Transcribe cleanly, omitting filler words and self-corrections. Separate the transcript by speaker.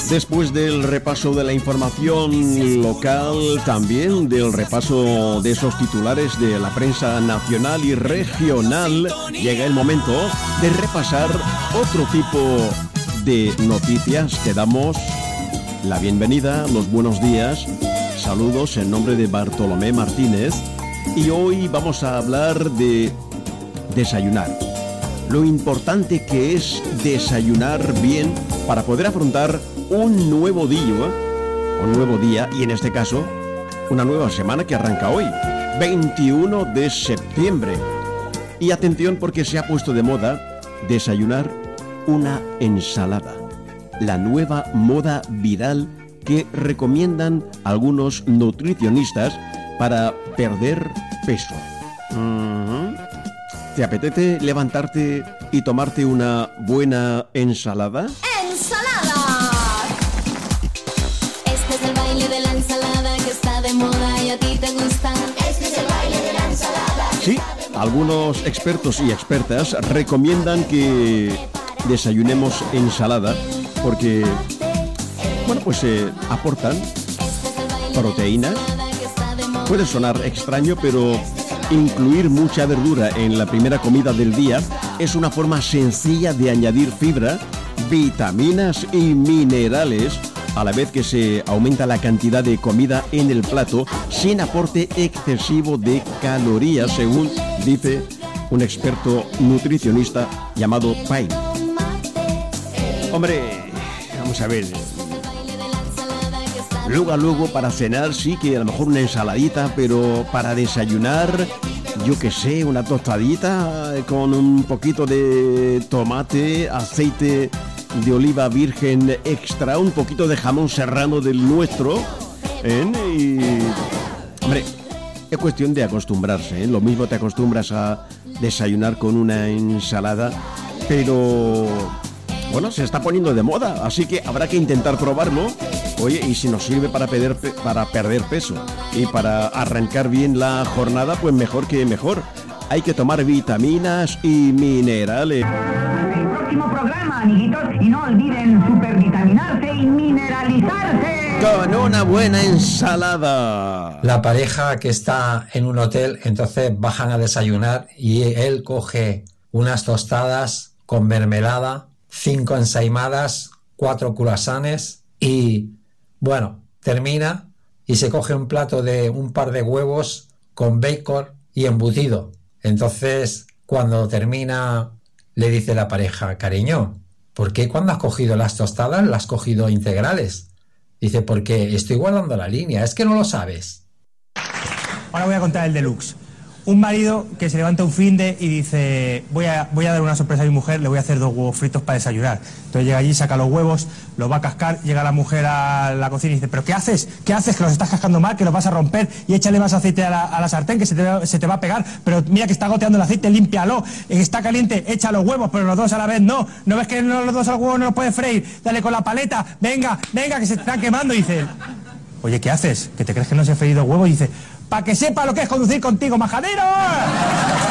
Speaker 1: Después del repaso de la información local, también del repaso de esos titulares de la prensa nacional y regional, llega el momento de repasar otro tipo de noticias. Te damos la bienvenida, los buenos días, saludos en nombre de Bartolomé Martínez, y hoy vamos a hablar de desayunar. Lo importante que es desayunar bien para poder afrontar un nuevo día, y en este caso, una nueva semana que arranca hoy, 21 de septiembre. Y atención, porque se ha puesto de moda desayunar una ensalada. La nueva moda viral que recomiendan algunos nutricionistas para perder peso. ¿Te apetece levantarte y tomarte una buena ensalada?
Speaker 2: ¡Ensalada! Este es el baile de la ensalada que está de moda y a ti te gusta. Este es el baile de la ensalada.
Speaker 1: Sí, algunos expertos y expertas recomiendan que desayunemos ensalada porque, bueno, pues aportan proteínas. Puede sonar extraño, pero incluir mucha verdura en la primera comida del día es una forma sencilla de añadir fibra, vitaminas y minerales, a la vez que se aumenta la cantidad de comida en el plato sin aporte excesivo de calorías, según dice un experto nutricionista llamado Payne. Hombre, vamos a ver. Luego para cenar sí que a lo mejor una ensaladita, pero para desayunar, yo qué sé, una tostadita con un poquito de tomate, aceite de oliva virgen extra, un poquito de jamón serrano del nuestro, y hombre, es cuestión de acostumbrarse, ¿eh? Lo mismo te acostumbras a desayunar con una ensalada, pero bueno, se está poniendo de moda, así que habrá que intentar probarlo. Oye, y si nos sirve para perder peso y para arrancar bien la jornada, pues mejor que mejor. Hay que tomar vitaminas y minerales.
Speaker 3: El próximo programa, amiguitos, y no olviden supervitaminarse y mineralizarse
Speaker 1: con una buena ensalada.
Speaker 4: La pareja que está en un hotel, entonces bajan a desayunar y él coge unas tostadas con mermelada, 5 ensaimadas, 4 croissants y, bueno, termina y se coge un plato de un par de huevos con bacon y embutido. Entonces, cuando termina, le dice la pareja: cariño, ¿por qué cuando has cogido las tostadas las has cogido integrales? Dice: porque estoy guardando la línea, es que no lo sabes.
Speaker 5: Ahora voy a contar el deluxe. Un marido que se levanta un finde y dice: voy a dar una sorpresa a mi mujer, le voy a hacer 2 huevos fritos para desayunar. Entonces llega allí, saca los huevos, los va a cascar, llega la mujer a la cocina y dice: ¿pero qué haces? ¿Qué haces? Que los estás cascando mal, que los vas a romper, y échale más aceite a la sartén, que se te va a pegar, pero mira que está goteando el aceite, límpialo, está caliente, echa los huevos, pero los dos a la vez no ves que los dos al huevo no los puedes freír, dale con la paleta, venga, que se están quemando. Y dice: oye, ¿qué haces? ¿Que te crees que no se he freído huevos? Y dice: para que sepa lo que es conducir contigo, majadero.